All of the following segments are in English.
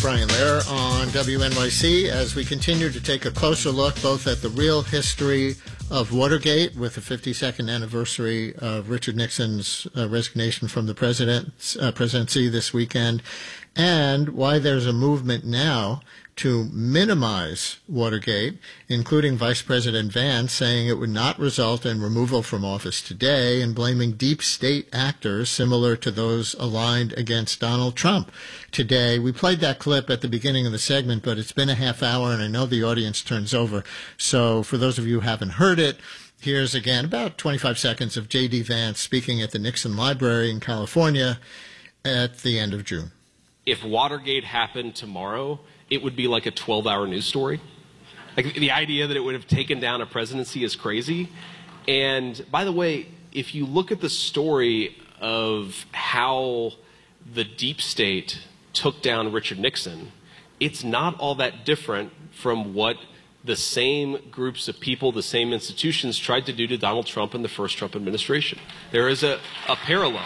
Brian Lehrer on WNYC as we continue to take a closer look both at the real history of Watergate with the 52nd anniversary of Richard Nixon's resignation from the presidency this weekend, and why there's a movement now to minimize Watergate, including Vice President Vance saying it would not result in removal from office today and blaming deep state actors similar to those aligned against Donald Trump today. We played that clip at the beginning of the segment, but it's been a half hour and I know the audience turns over. So for those of you who haven't heard it, here's again about 25 seconds of J.D. Vance speaking at the Nixon Library in California at the end of June. If Watergate happened tomorrow, it would be like a 12-hour news story. Like, the idea that it would have taken down a presidency is crazy. And by the way, if you look at the story of how the deep state took down Richard Nixon, it's not all that different from what the same groups of people, the same institutions tried to do to Donald Trump in the first Trump administration. There is a parallel.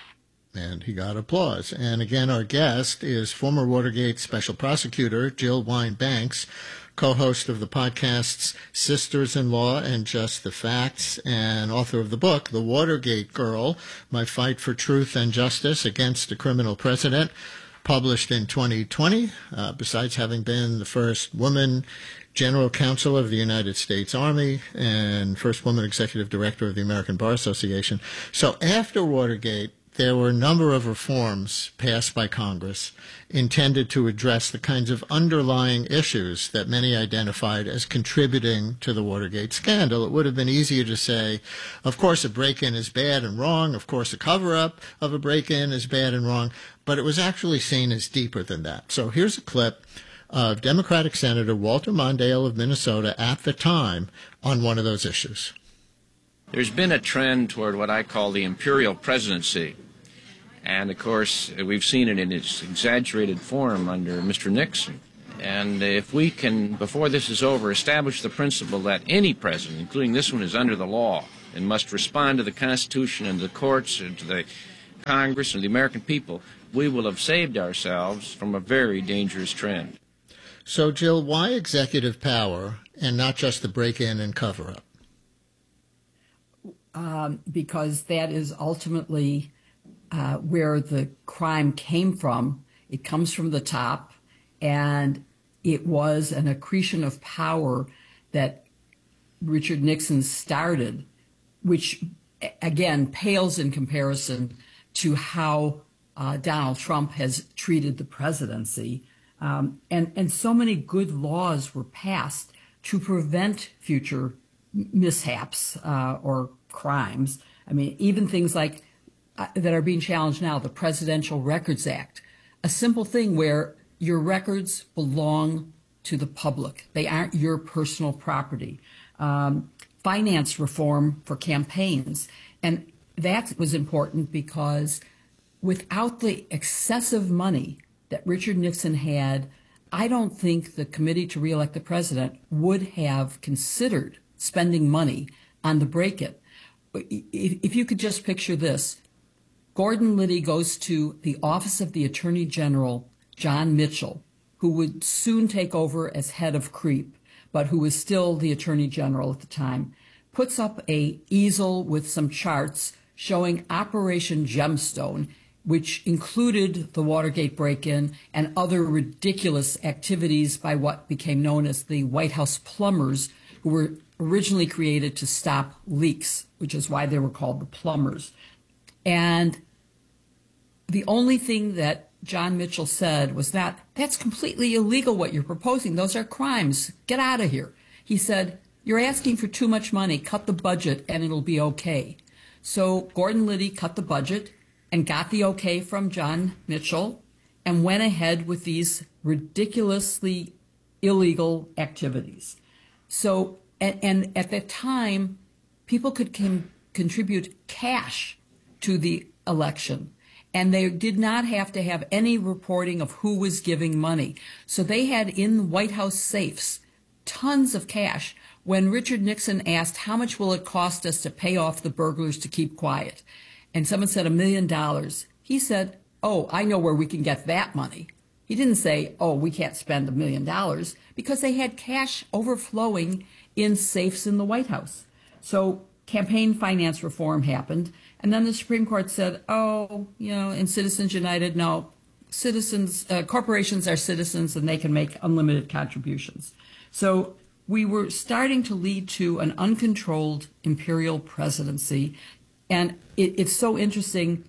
And he got applause. And again, our guest is former Watergate Special Prosecutor Jill Wine-Banks, co-host of the podcasts Sisters-in-Law and Just the Facts, and author of the book, The Watergate Girl, My Fight for Truth and Justice Against a Criminal President, published in 2020, besides having been the first woman General Counsel of the United States Army and first woman Executive Director of the American Bar Association. So after Watergate, there were a number of reforms passed by Congress intended to address the kinds of underlying issues that many identified as contributing to the Watergate scandal. It would have been easier to say, of course, a break-in is bad and wrong. Of course, a cover-up of a break-in is bad and wrong. But it was actually seen as deeper than that. So here's a clip of Democratic Senator Walter Mondale of Minnesota at the time on one of those issues. There's been a trend toward what I call the imperial presidency. And, of course, we've seen it in its exaggerated form under Mr. Nixon. And if we can, before this is over, establish the principle that any president, including this one, is under the law and must respond to the Constitution and the courts and to the Congress and the American people, we will have saved ourselves from a very dangerous trend. So, Jill, why executive power and not just the break-in and cover-up? Because that is ultimately where the crime came from. It comes from the top, and it was an accretion of power that Richard Nixon started, which, again, pales in comparison to how Donald Trump has treated the presidency. And so many good laws were passed to prevent future mishaps or crimes. I mean, even things like that are being challenged now, the Presidential Records Act, a simple thing where your records belong to the public. They aren't your personal property. Finance reform for campaigns. And that was important because without the excessive money that Richard Nixon had, I don't think the Committee to Re-elect the President would have considered spending money on the break-in. If you could just picture this, Gordon Liddy goes to the office of the Attorney General, John Mitchell, who would soon take over as head of CREEP, but who was still the Attorney General at the time, puts up an easel with some charts showing Operation Gemstone, which included the Watergate break-in and other ridiculous activities by what became known as the White House plumbers, who were originally created to stop leaks, which is why they were called the plumbers. And the only thing that John Mitchell said was that that's completely illegal what you're proposing. Those are crimes. Get out of here. He said, you're asking for too much money. Cut the budget and it'll be okay. So Gordon Liddy cut the budget and got the okay from John Mitchell and went ahead with these ridiculously illegal activities. So, and at that time, people could contribute cash to the election. And they did not have to have any reporting of who was giving money. So they had in White House safes tons of cash. When Richard Nixon asked, how much will it cost us to pay off the burglars to keep quiet? And someone said $1 million. He said, oh, I know where we can get that money. He didn't say, oh, we can't spend $1 million, because they had cash overflowing in safes in the White House. So campaign finance reform happened. And then the Supreme Court said, oh, in Citizens United, no, corporations are citizens and they can make unlimited contributions. So we were starting to lead to an uncontrolled imperial presidency. And it's so interesting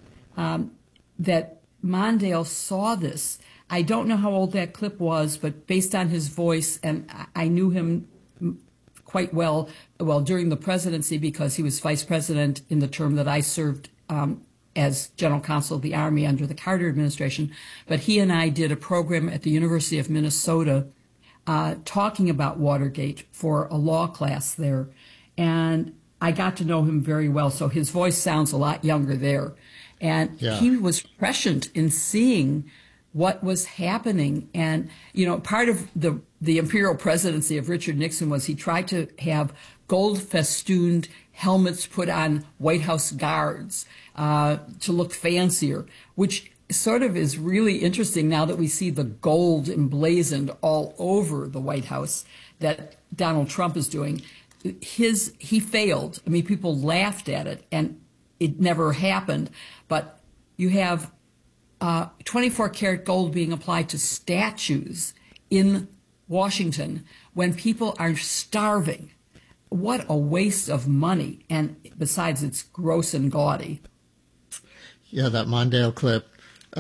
that Mondale saw this. I don't know how old that clip was, but based on his voice, and I knew him quite well during the presidency, because he was vice president in the term that I served as general counsel of the Army under the Carter administration. But he and I did a program at the University of Minnesota talking about Watergate for a law class there. And I got to know him very well, so his voice sounds a lot younger there. And he was prescient in seeing what was happening. And, part of the imperial presidency of Richard Nixon was he tried to have gold-festooned helmets put on White House guards to look fancier, which sort of is really interesting now that we see the gold emblazoned all over the White House that Donald Trump is doing. He failed. I mean, people laughed at it, and it never happened. But you have 24-karat gold being applied to statues in Washington when people are starving. What a waste of money. And besides, it's gross and gaudy. Yeah, that Mondale clip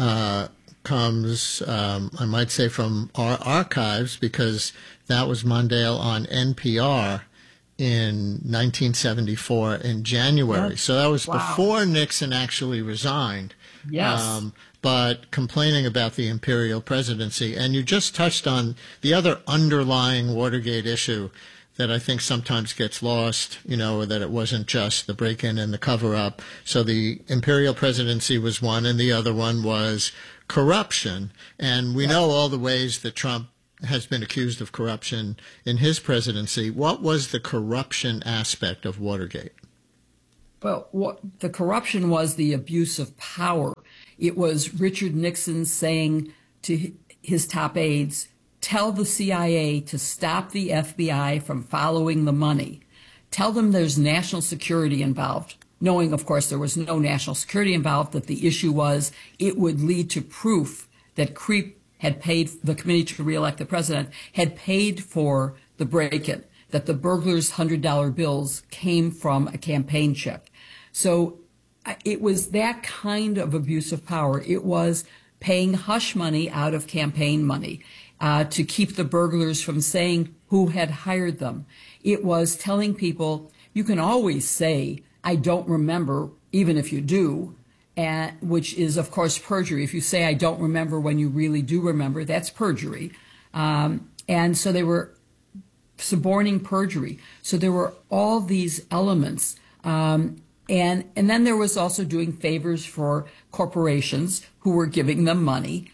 comes, I might say, from our archives, because that was Mondale on NPR in 1974 in January. So that was before Nixon actually resigned. Yes. But complaining about the imperial presidency. And you just touched on the other underlying Watergate issue that I think sometimes gets lost, that it wasn't just the break-in and the cover-up. So the imperial presidency was one, and the other one was corruption. And we know all the ways that Trump has been accused of corruption in his presidency. What was the corruption aspect of Watergate? Well, the corruption was the abuse of power. It was Richard Nixon saying to his top aides, tell the CIA to stop the FBI from following the money. Tell them there's national security involved, knowing, of course, there was no national security involved, that the issue was it would lead to proof that CREEP had paid, the Committee to Re-elect the President, had paid for the break-in, that the burglars' $100 bills came from a campaign check. So it was that kind of abuse of power. It was paying hush money out of campaign money to keep the burglars from saying who had hired them. It was telling people, you can always say, I don't remember, even if you do, which is, of course, perjury. If you say, I don't remember when you really do remember, that's perjury. And so they were suborning perjury. So there were all these elements. And then there was also doing favors for corporations who were giving them money.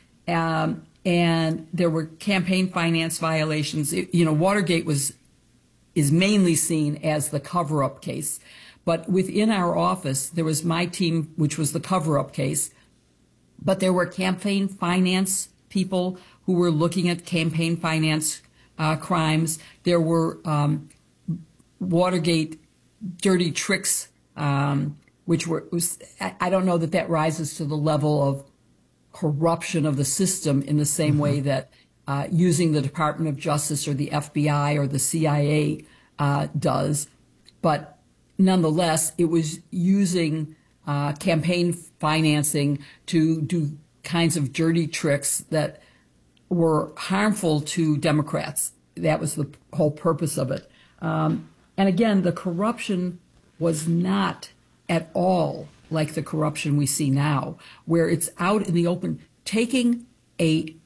And there were campaign finance violations. Watergate is mainly seen as the cover-up case. But within our office, there was my team, which was the cover-up case. But there were campaign finance people who were looking at campaign finance crimes. There were Watergate dirty tricks, which I don't know that rises to the level of corruption of the system in the same way that using the Department of Justice or the FBI or the CIA does. But nonetheless, it was using campaign financing to do kinds of dirty tricks that were harmful to Democrats. That was the whole purpose of it. And again, the corruption was not at all like the corruption we see now, where it's out in the open, taking an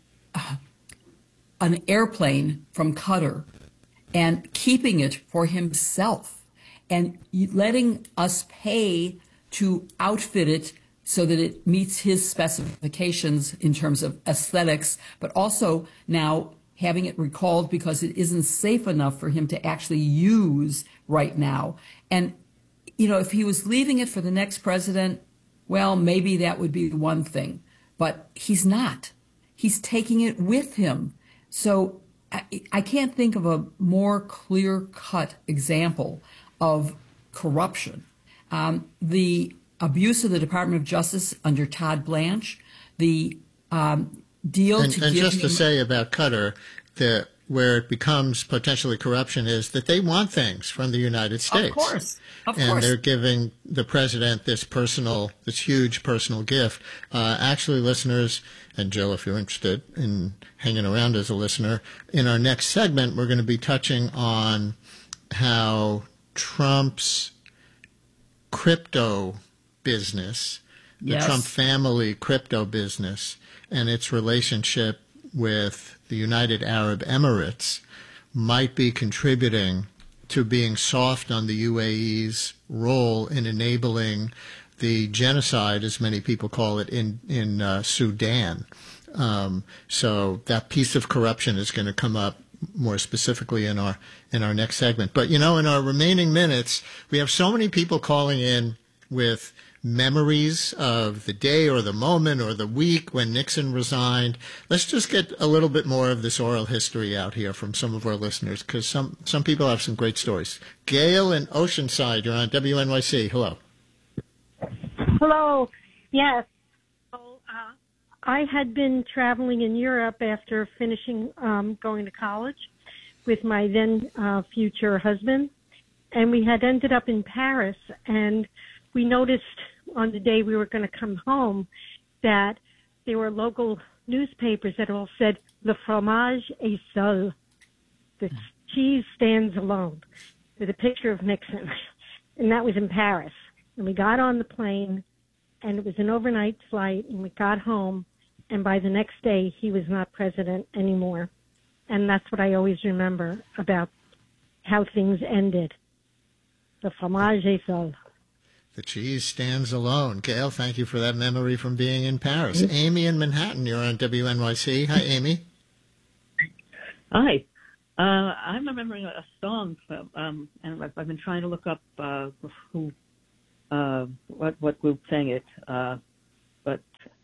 airplane from Qatar and keeping it for himself and letting us pay to outfit it so that it meets his specifications in terms of aesthetics, but also now having it recalled because it isn't safe enough for him to actually use right now. And, if he was leaving it for the next president, well, maybe that would be one thing. But he's not. he's taking it with him. So I can't think of a more clear-cut example of corruption. The abuse of the Department of Justice under Todd Blanche, the deal and to give just to him, say about Qatar, where it becomes potentially corruption is that they want things from the United States. Of and course. they're giving the president this huge personal gift. Actually, listeners, and Jill, if you're interested in hanging around as a listener, in our next segment, we're going to be touching on how Trump's crypto business, the Yes. Trump family crypto business, and its relationship with the United Arab Emirates might be contributing to being soft on the UAE's role in enabling the genocide, as many people call it, in Sudan. So that piece of corruption is going to come up more specifically in our next segment. But, in our remaining minutes, we have so many people calling in with memories of the day or the moment or the week when Nixon resigned. Let's just get a little bit more of this oral history out here from some of our listeners, because some people have some great stories. Gail in Oceanside, you're on WNYC. Hello. Hello. Yes. So, I had been traveling in Europe after finishing going to college with my then future husband, and we had ended up in Paris, and we noticed on the day we were going to come home that there were local newspapers that all said, "Le fromage est seul." The cheese stands alone, with a picture of Nixon. And that was in Paris. And we got on the plane, and it was an overnight flight, and we got home, and by the next day, he was not president anymore. And that's what I always remember about how things ended. The fromage est seul. The cheese stands alone. Gail, thank you for that memory from being in Paris. Amy in Manhattan, you're on WNYC. Hi, Amy. Hi. I'm remembering a song, and I've been trying to look up what group sang it, but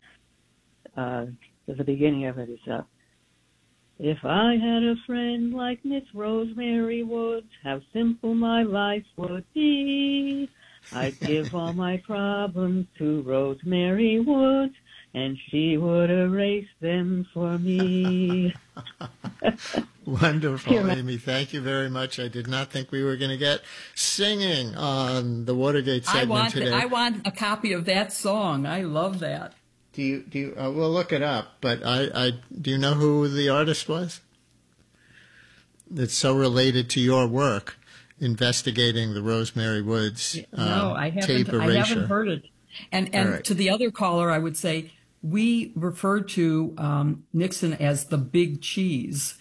the beginning of it is, if I had a friend like Miss Rosemary Woods, how simple my life would be. I'd give all my problems to Rosemary Woods, and she would erase them for me. Wonderful, Amy. Thank you very much. I did not think we were going to get singing on the Watergate segment today. I want a copy of that song. I love that. Do you? We'll look it up. But do you know who the artist was? That's so related to your work, investigating the Rosemary Woods No, I haven't. tape erasure. I haven't heard it. And right. To the other caller, I would say we referred to Nixon as the big cheese.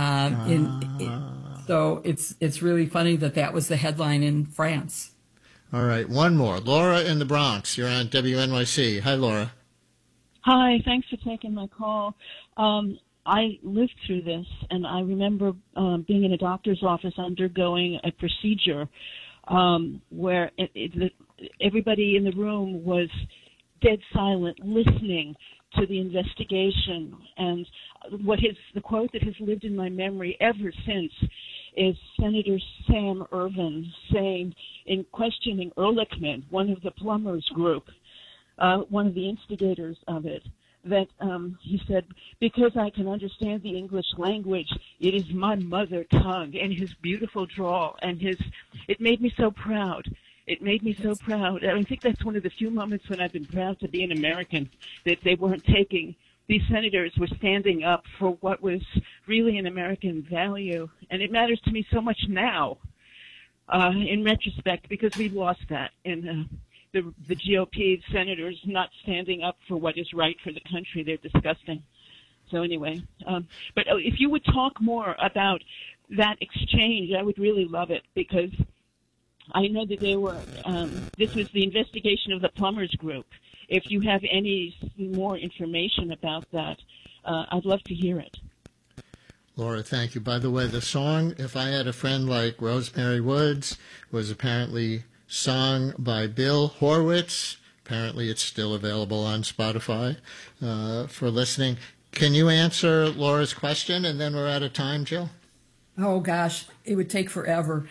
So it's really funny that was the headline in France. All right, one more. Laura in the Bronx, you're on WNYC. Hi, Laura. Hi, thanks for taking my call. I lived through this, and I remember being in a doctor's office undergoing a procedure where everybody in the room was dead silent, listening to the investigation. And the quote that has lived in my memory ever since is Senator Sam Ervin saying, in questioning Ehrlichman, one of the plumbers group, one of the instigators of it, that he said, because I can understand the English language, it is my mother tongue, and his beautiful drawl, and it made me so proud. It made me so proud. I think that's one of the few moments when I've been proud to be an American, that they weren't these senators were standing up for what was really an American value. And it matters to me so much now, in retrospect, because we've lost that in the GOP senators not standing up for what is right for the country. They're disgusting. So anyway, but if you would talk more about that exchange, I would really love it, because I know that this was the investigation of the plumbers group. If you have any more information about that, I'd love to hear it. Laura, thank you. By the way, the song, If I Had a Friend Like Rosemary Woods, was apparently sung by Bill Horwitz. Apparently it's still available on Spotify for listening. Can you answer Laura's question, and then we're out of time, Jill? Oh, gosh, it would take forever.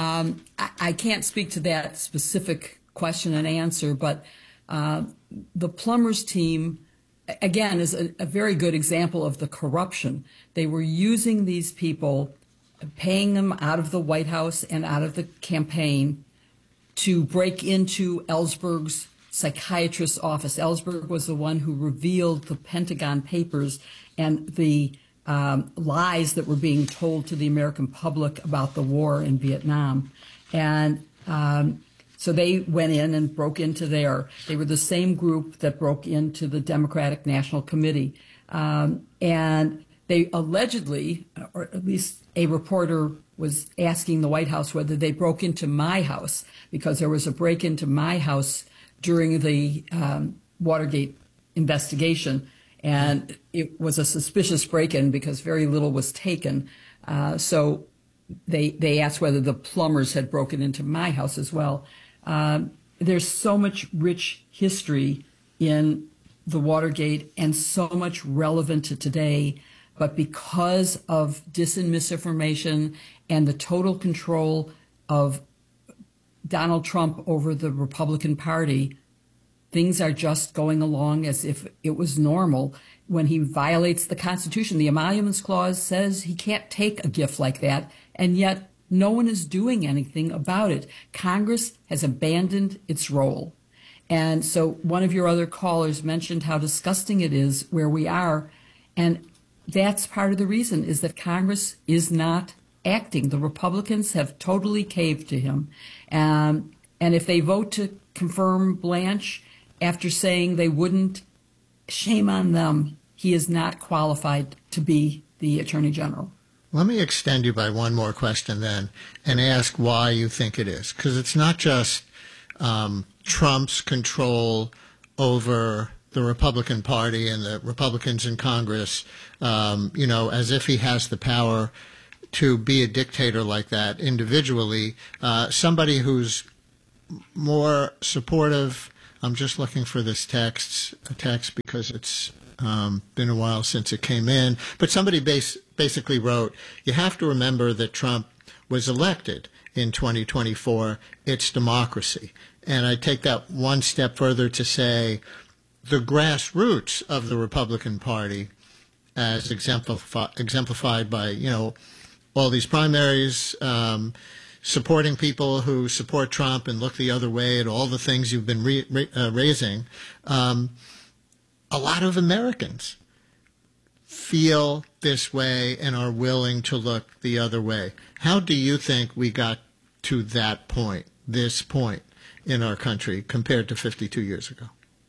I can't speak to that specific question and answer, but the plumbers team, again, is a very good example of the corruption. They were using these people, paying them out of the White House and out of the campaign to break into Ellsberg's psychiatrist's office. Ellsberg was the one who revealed the Pentagon Papers and the lies that were being told to the American public about the war in Vietnam. And so they went in and broke into there. They were the same group that broke into the Democratic National Committee. And they allegedly, or at least a reporter was asking the White House whether they broke into my house, because there was a break into my house during the Watergate investigation. And it was a suspicious break-in because very little was taken. So they asked whether the plumbers had broken into my house as well. There's so much rich history in the Watergate and so much relevant to today. But because of dis and misinformation and the total control of Donald Trump over the Republican Party, things are just going along as if it was normal. When he violates the Constitution, the Emoluments Clause says he can't take a gift like that, and yet no one is doing anything about it. Congress has abandoned its role. And so one of your other callers mentioned how disgusting it is where we are, and that's part of the reason, is that Congress is not acting. The Republicans have totally caved to him. And if they vote to confirm Blanche after saying they wouldn't, shame on them. He is not qualified to be the Attorney General. Let me extend you by one more question then and ask why you think it is. Because it's not just Trump's control over the Republican Party and the Republicans in Congress, as if he has the power to be a dictator like that individually. Somebody who's more supportive. I'm just looking for this text because it's been a while since it came in. But somebody basically wrote, you have to remember that Trump was elected in 2024. It's democracy. And I take that one step further to say the grassroots of the Republican Party, as exemplified by, all these primaries, supporting people who support Trump and look the other way at all the things you've been raising, a lot of Americans feel this way and are willing to look the other way. How do you think we got to that point, this point in our country compared to 52 years ago?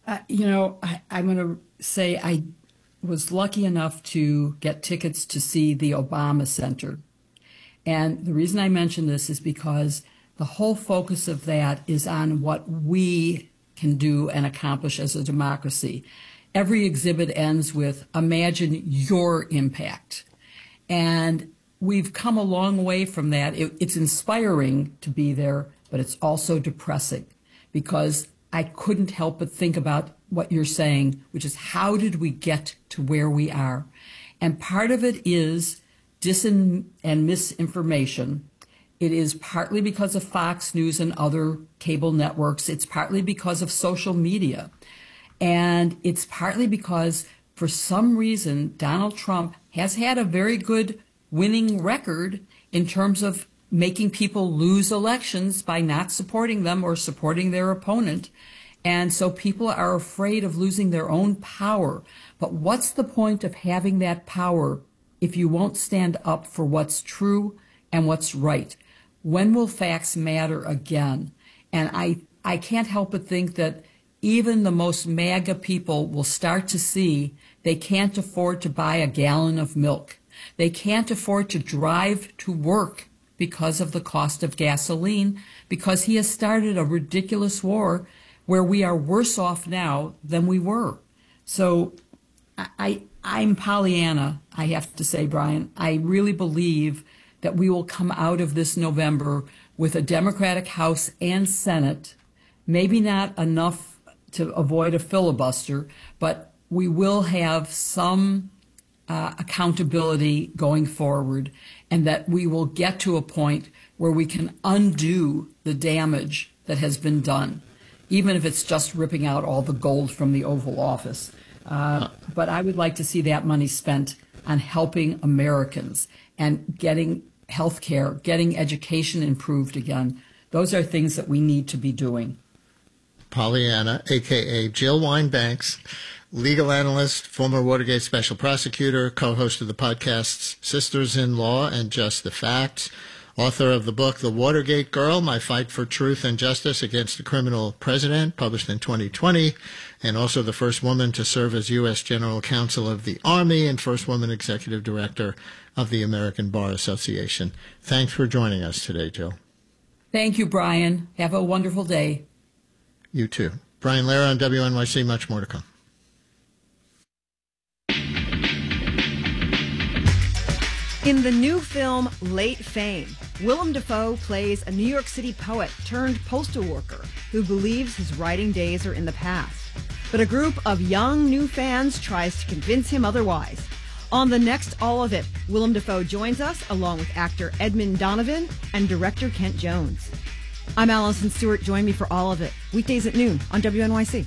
I'm going to say I was lucky enough to get tickets to see the Obama Center. And the reason I mention this is because the whole focus of that is on what we can do and accomplish as a democracy. Every exhibit ends with, imagine your impact. And we've come a long way from that. It's inspiring to be there, but it's also depressing, because I couldn't help but think about what you're saying, which is, how did we get to where we are? And part of it is dis and misinformation. It is partly because of Fox News and other cable networks. It's partly because of social media. And it's partly because, for some reason, Donald Trump has had a very good winning record in terms of making people lose elections by not supporting them or supporting their opponent. And so people are afraid of losing their own power. But what's the point of having that power if you won't stand up for what's true and what's right? When will facts matter again? And I can't help but think that even the most MAGA people will start to see they can't afford to buy a gallon of milk. They can't afford to drive to work because of the cost of gasoline, because he has started a ridiculous war where we are worse off now than we were. So I'm Pollyanna, I have to say, Brian. I really believe that we will come out of this November with a Democratic House and Senate, maybe not enough to avoid a filibuster, but we will have some accountability going forward, and that we will get to a point where we can undo the damage that has been done, even if it's just ripping out all the gold from the Oval Office. But I would like to see that money spent on helping Americans and getting health care, getting education improved again. Those are things that we need to be doing. Pollyanna, a.k.a. Jill Wine-Banks, legal analyst, former Watergate special prosecutor, co-host of the podcasts Sisters in Law and Just the Facts, author of the book The Watergate Girl, My Fight for Truth and Justice Against a Criminal President, published in 2020, and also the first woman to serve as U.S. General Counsel of the Army and first woman executive director of the American Bar Association. Thanks for joining us today, Jill. Thank you, Brian. Have a wonderful day. You too. Brian Lehrer on WNYC. Much more to come. In the new film Late Fame, Willem Dafoe plays a New York City poet turned postal worker who believes his writing days are in the past. But a group of young new fans tries to convince him otherwise. On the next All of It, Willem Dafoe joins us along with actor Edmund Donovan and director Kent Jones. I'm Allison Stewart. Join me for All of It, weekdays at noon on WNYC.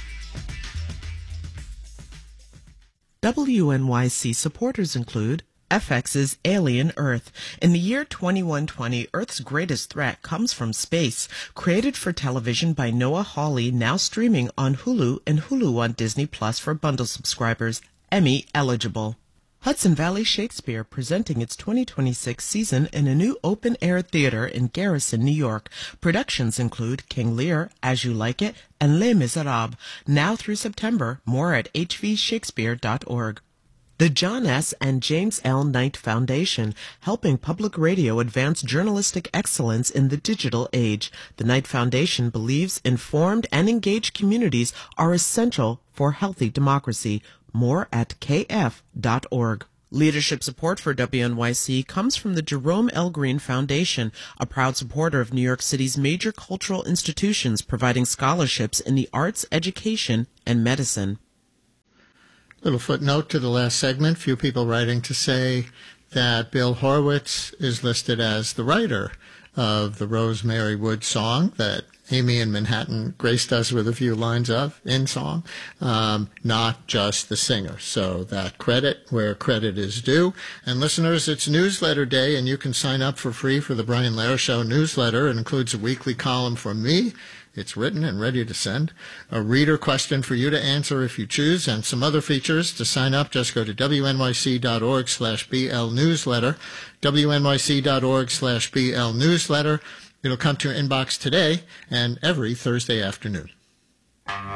WNYC supporters include FX's Alien Earth. In the year 2120, Earth's greatest threat comes from space. Created for television by Noah Hawley, now streaming on Hulu and Hulu on Disney Plus for bundle subscribers. Emmy eligible. Hudson Valley Shakespeare presenting its 2026 season in a new open-air theater in Garrison, New York. Productions include King Lear, As You Like It, and Les Miserables. Now through September. More at hvshakespeare.org. The John S. and James L. Knight Foundation, helping public radio advance journalistic excellence in the digital age. The Knight Foundation believes informed and engaged communities are essential for healthy democracy. More at kf.org. Leadership support for WNYC comes from the Jerome L. Green Foundation, a proud supporter of New York City's major cultural institutions, providing scholarships in the arts, education, and medicine. Little footnote to the last segment. Few people writing to say that Bill Horowitz is listed as the writer of the Rosemary Wood song that Amy in Manhattan graced us with a few lines of in song, not just the singer. So that credit where credit is due. And listeners, it's newsletter day, and you can sign up for free for the Brian Lehrer Show newsletter. It includes a weekly column from me. It's written and ready to send. A reader question for you to answer if you choose, and some other features. To sign up, just go to wnyc.org/BL newsletter, wnyc.org/BL newsletter. It'll come to your inbox today and every Thursday afternoon.